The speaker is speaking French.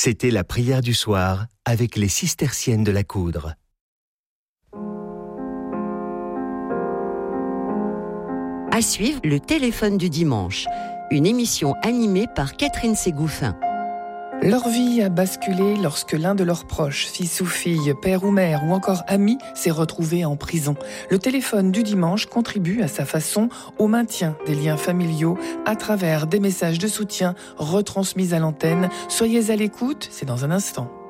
C'était la prière du soir avec les cisterciennes de la Coudre. À suivre, le téléphone du dimanche, une émission animée par Catherine Ségouffin. Leur vie a basculé lorsque l'un de leurs proches, fils ou fille, père ou mère ou encore ami, s'est retrouvé en prison. Le téléphone du dimanche contribue à sa façon au maintien des liens familiaux à travers des messages de soutien retransmis à l'antenne. Soyez à l'écoute, c'est dans un instant.